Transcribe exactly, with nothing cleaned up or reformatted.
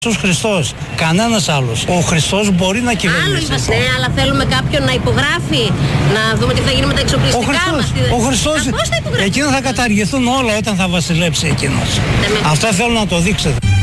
Ιησούς Χριστός, κανένας άλλος. Ο Χριστός μπορεί να κυβερνήσει. Άλλο είμαστε, ναι, αλλά θέλουμε κάποιον να υπογράφει, να δούμε τι θα γίνει με τα εξοπλιστικά ο Χριστός, μας. Ο Χριστός, Α, πώς θα υπογράφει? εκείνα θα καταργηθούν όλα όταν θα βασιλέψει εκείνος. Ναι, Αυτό θέλω να το δείξετε.